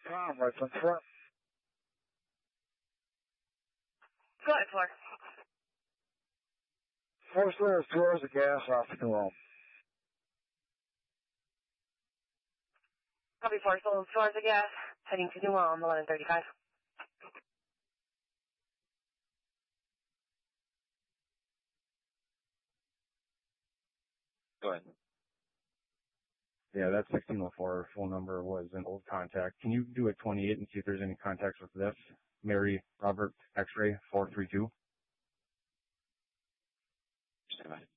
Tom, right from front. Go ahead, 4. Force letter throws the gas off the New Ulm. Copy 4, sold towards the gas, heading to New Ulm, 1135. Go ahead. Yeah, that 1604 phone number was an old contact. Can you do a 28 and see if there's any contacts with this? Mary Robert X-ray 432. Stand by.